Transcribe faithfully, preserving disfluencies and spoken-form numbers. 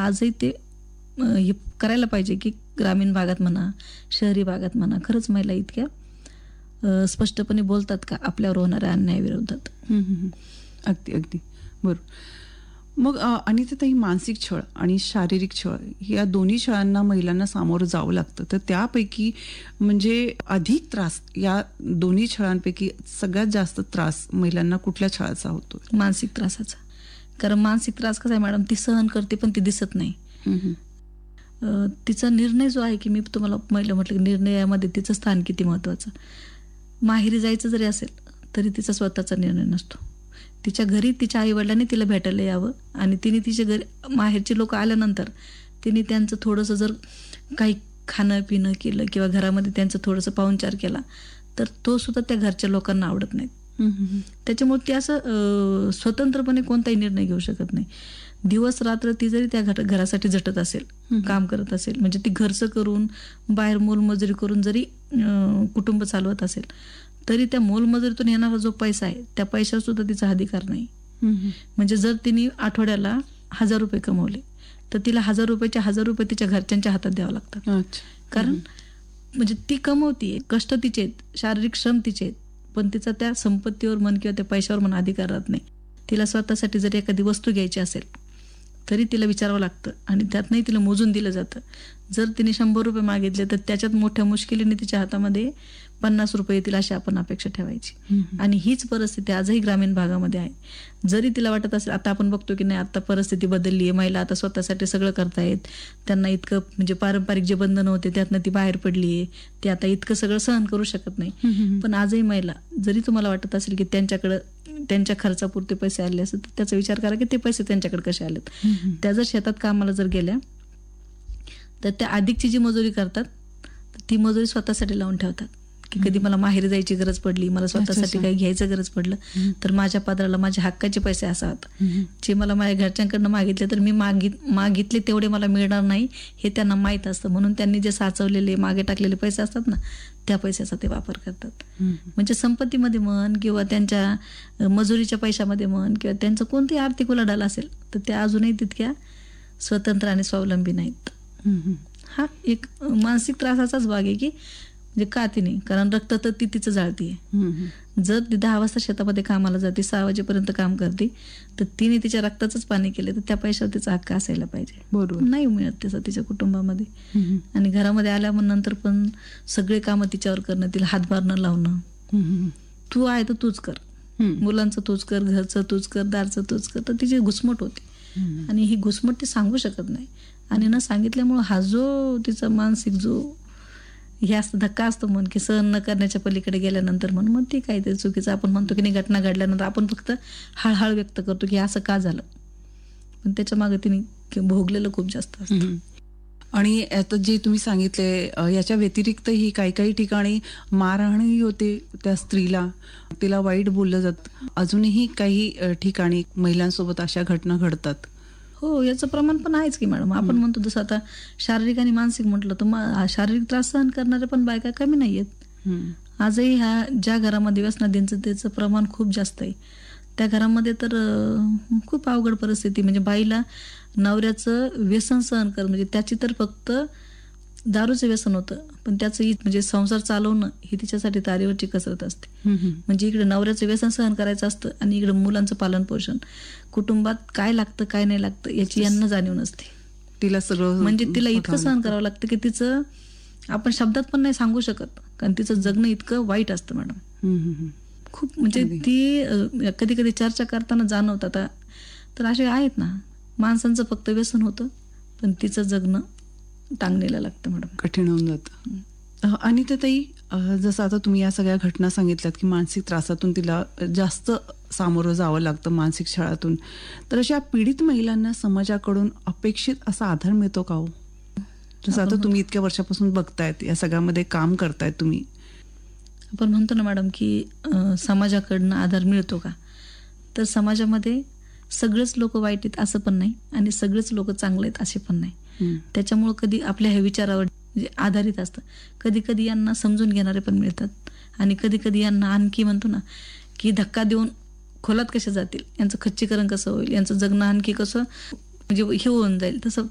आजही ते अ, हे करायला पाहिजे, की ग्रामीण भागात म्हणा, शहरी भागात म्हणा, खरंच महिला इतक्या अ, स्पष्टपणे बोलतात का आपल्यावर होणाऱ्या अन्यायाविरोधात. हं, हं, हं. अगदी, अगदी. बरोबर. मग अ, अनिताताई, मानसिक छळ आणि शारीरिक छळ या दोन्ही छळांना महिलांना सामोरं जावं लागतं. तर त्यापैकी म्हणजे अधिक त्रास या दोन्ही छळांपैकी सगळ्यात जास्त त्रास महिलांना कुठल्या छळाचा होतो? मानसिक त्रासाचा. कारण मानसिक त्रास कसा आहे मॅडम, ती सहन करते पण ती दिसत नाही. हं, हं. अ, तिचा निर्णय जो आहे, की मी तुम्हाला पहिलं म्हटलं, की निर्णयामध्ये तिचं स्थान किती महत्त्वाचं. माहेरी जायचं जरी असेल तरी तिचा स्वतःचा निर्णय नसतो. तिच्या घरी तिच्या आईवडिलांनी तिला भेटायला यावं आणि तिने तिच्या घरी माहेरची लोक आल्यानंतर तिने त्यांचं थोडंसं जर काही खाणं पिणं केलं किंवा घरामध्ये त्यांचं थोडंसं पाहुणचार केला तर तो सुद्धा त्या घरच्या लोकांना आवडत नाही. हं, हं, हं. त्याच्यामुळे ती असं अ, स्वतंत्रपणे कोणताही निर्णय घेऊ शकत नाही. दिवस रात्र ती जरी त्या घर घरासाठी झटत असेल, हं. काम करत असेल, म्हणजे ती घरचं करून बाहेर मोलमजुरी करून जरी अ, कुटुंब चालवत असेल तरी त्या मोलमजुरीतून येणारा जो पैसा आहे त्या पैशावर सुद्धा तिचा अधिकार नाही. हं, हं. म्हणजे जर तिने आठवड्याला हजार रुपये कमवले तर तिला हजार रुपयाचे हजार रुपये तिच्या घरच्यांच्या हातात द्यावं लागतात. अच्छा. कारण म्हणजे ती कमवतीये, कष्ट तिचे आहेत, शारीरिक श्रम तिचे आहेत, पण तिचा त्या संपत्तीवर म्हण किंवा त्या पैशावर म्हण अधिकार राहत नाही. तिला स्वतःसाठी जर एखादी वस्तू घ्यायची असेल तरी तिला विचारावं लागतं आणि त्यातनंही तिला मोजून दिलं जातं. जर तिने शंभर रुपये मागितले तर त्याच्यात मोठ्या मुश्किलीने तिच्या हातामध्ये पन्नास रुपये येतील अशी आपण अपेक्षा ठेवायची. हं, हं. आणि हीच परिस्थिती आजही ग्रामीण भागामध्ये आहे. जरी तिला वाटत असेल, आता आपण बघतो की नाही, आता परिस्थिती बदलली आहे, महिला आता स्वतःसाठी सगळं करतायत, त्यांना इतकं म्हणजे पारंपरिक जे बंधनं होते त्यातनं ती बाहेर पडली आहे, ती आता इतकं सगळं सहन करू शकत नाही. हं, हं, हं. पण आजही महिला, जरी तुम्हाला वाटत असेल की त्यांच्याकडं त्यांच्या खर्चापुरते पैसे आले असेल तर त्याचा विचार करा की ते पैसे त्यांच्याकडे कसे आलेत. हं, हं. त्या जर शेतात कामाला जर गेल्या तर त्या अधिकची जी मजुरी करतात तर ती मजुरी स्वतःसाठी लावून ठेवतात की कधी मला माहेरी जायची गरज पडली, मला स्वतःसाठी अच्छा. काही घ्यायचं गरज पडलं हं. तर माझ्या पदराला माझ्या हक्काचे पैसे असावेत. हं, हं. जे मला माझ्या घरच्यांकडनं मागितले तर मी मागित मागितले तेवढे मला मिळणार नाही हे त्यांना माहीत असतं. म्हणून त्यांनी जे साचवलेले मागे टाकलेले पैसे असतात ना त्या पैशाचा ते वापर करतात. हं. म्हणजे संपत्तीमध्ये म्हण किंवा त्यांच्या मजुरीच्या पैशामध्ये म्हण किंवा त्यांचं कोणती आर्थिक उलाढाल असेल तर त्या अजूनही तितक्या स्वतंत्र आणि स्वावलंबी नाहीत. हं, हं. हा एक मानसिक त्रासाचाच भाग आहे की म्हणजे का तिने, कारण रक्त तर ती तिचं जाळतीये. हं, हं. जर ती दहा वाजता शेतामध्ये कामाला जाते, सहा वाजेपर्यंत काम करते तर तिने तिच्या रक्ताचंच पाणी केले तर त्या पैशावर तिचा हक्क असायला पाहिजे. बरोबर. नाही मिळत त्याचा तिच्या कुटुंबामध्ये. हं, हं. आणि घरामध्ये आल्यानंतर पण सगळे कामं तिच्यावर करणं, तिला हातभार न लावणं. हं, हं. तू आहे तर तूच कर, हं. मुलांचं तूच कर, घरचं तूच कर, दारचं तूच कर, तर तिची घुसमट होते. हं. आणि ही घुसमट ती सांगू शकत नाही आणि न सांगितल्यामुळं हा जो तिचा मानसिक जो हे असतं धक्का असतो म्हण की सहन न करण्याच्या पलीकडे गेल्यानंतर म्हण मग ती काहीतरी चुकीचं आपण म्हणतो की नाही, घटना घडल्यानंतर आपण फक्त हळहळ व्यक्त करतो की असं का झालं, पण त्याच्या मागे तिने भोगलेलं खूप जास्त असतं. हं. आणि आता जे तुम्ही सांगितले अ, याच्या व्यतिरिक्तही काही काही ठिकाणी मारहाणही होते त्या स्त्रीला, तिला वाईट बोललं जातं. अजूनही काही अ, ठिकाणी महिलांसोबत अशा घटना घडतात. हो, याचं प्रमाण पण आहेच की मॅडम. आपण म्हणतो जसं आता शारीरिक आणि मानसिक म्हटलं तर मा- शारीरिक त्रास सहन करणाऱ्या पण बायका कमी नाही आहेत. हं. आजही ह्या ज्या घरामध्ये व्यसनाधीनचं त्याचं प्रमाण खूप जास्त आहे त्या घरामध्ये तर अं, खूप अवघड परिस्थिती. म्हणजे बाईला नवऱ्याचं व्यसन सहन कर, म्हणजे त्याची तर फक्त दारूचं व्यसन होतं पण त्याचं इ- म्हणजे संसार चालवणं ही तिच्यासाठी तारेवरची कसरत असते. हं, हं. म्हणजे इकडे नवऱ्याचं व्यसन सहन करायचं असतं आणि इकडे मुलांचं पालन पोषण, कुटुंबात काय लागतं काय नाही लागतं याची यांना जाणीव नसते. तिला सगळं म्हणजे तिला इतकं बघावं सहन लागतं. करावं लागतं की तिचं आपण शब्दात पण नाही सांगू शकत, कारण तिचं जगणं इतकं वाईट असतं मॅडम. हं, हं, हं. खूप म्हणजे अगदी. ती कधी कधी चर्चा करताना जाणवतात. तर असे आहेत ना, माणसांचं फक्त व्यसन होतं पण तिचं जगणं टांगणीला लागतं मॅडम. कठीण होऊन जातं. आणि ताई, अ, जसं आता तुम्ही या सगळ्या घटना सांगितल्यात की मानसिक त्रासातून तिला जास्त सामोरं जावं लागतं, मानसिक छळातून, तर अशा पीडित महिलांना समाजाकडून अपेक्षित असा आधार मिळतो का हो? जसं आता तुम्ही इतक्या वर्षापासून बघतायत, या सगळ्यामध्ये काम करतायत तुम्ही. आपण म्हणतो ना मॅडम की अं, समाजाकडनं आधार मिळतो का, तर समाजामध्ये सगळेच लोक वाईट आहेत असं पण नाही आणि सगळेच लोक चांगले आहेत असे पण नाही. हं. त्याच्यामुळं कधी आपल्या ह्या विचारावर म्हणजे आधारित असतं. कधी कधी यांना समजून घेणारे पण मिळतात आणि कधी कधी यांना आणखी म्हणतो ना की धक्का देऊन खोलात कसे जातील, यांचं खच्चीकरण कसं होईल, यांचं जगणं आणखी कसं म्हणजे हे होऊन जाईल तसं